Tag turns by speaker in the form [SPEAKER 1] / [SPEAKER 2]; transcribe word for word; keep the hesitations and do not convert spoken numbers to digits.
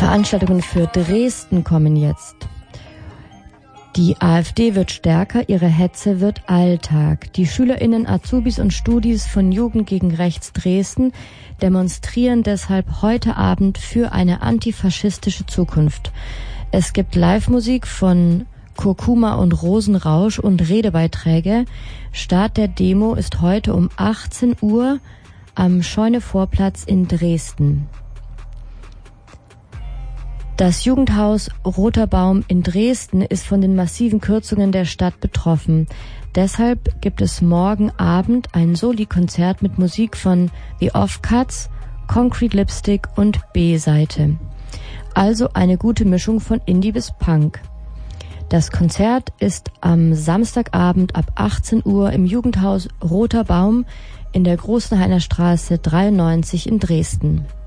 [SPEAKER 1] Veranstaltungen für Dresden kommen jetzt. Die AfD wird stärker, ihre Hetze wird Alltag. Die SchülerInnen, Azubis und Studis von Jugend gegen Rechts Dresden demonstrieren deshalb heute Abend für eine antifaschistische Zukunft. Es gibt Live-Musik von Kurkuma und Rosenrausch und Redebeiträge. Start der Demo ist heute um achtzehn Uhr am Scheune-Vorplatz in Dresden. Das Jugendhaus Roter Baum in Dresden ist von den massiven Kürzungen der Stadt betroffen. Deshalb gibt es morgen Abend ein Soli-Konzert mit Musik von The Offcuts, Concrete Lipstick und B-Seite. Also eine gute Mischung von Indie bis Punk. Das Konzert ist am Samstagabend ab achtzehn Uhr im Jugendhaus Roter Baum in der Großenhainer Straße dreiundneunzig in Dresden.